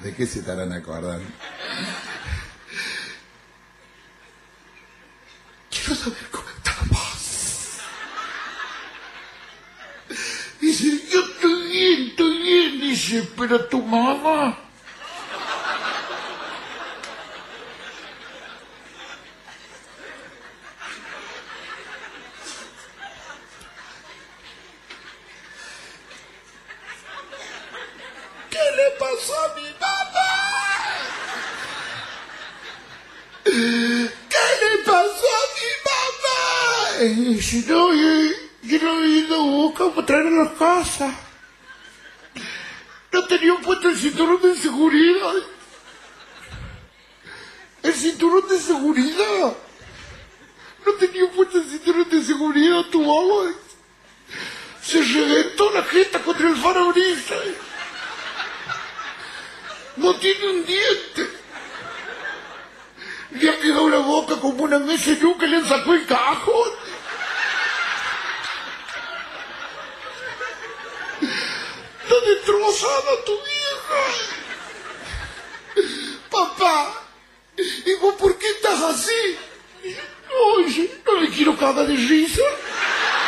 ¿De qué se estarán acordando? Quiero saber cómo está la paz. Dice, yo estoy bien, dice, pero tu mamá... ¿Qué le pasó a mi mamá? ¿Qué le pasó a mi mamá? Si no, yo no he ido a buscar para traer a la casa. No tenía puesto el cinturón de seguridad. El cinturón de seguridad. No tenía puesto el cinturón de seguridad, tu mamá. Se reventó la jeta contra el parabrisas. No tiene un diente. Le ha quedado la boca como una mesa y nunca le han sacado el cajón. Está destrozada tu vieja. Papá, ¿y vos por qué estás así? Oye, no le quiero cagar de risa.